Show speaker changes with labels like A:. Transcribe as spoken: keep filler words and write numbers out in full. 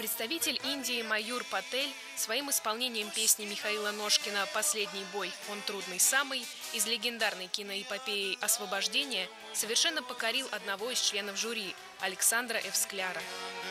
A: Представитель Индии Маюр Патель своим исполнением песни Михаила Ножкина «Последний бой, он трудный самый» из легендарной киноэпопеи «Освобождение» совершенно покорил одного из членов жюри – Александра Эвскляра.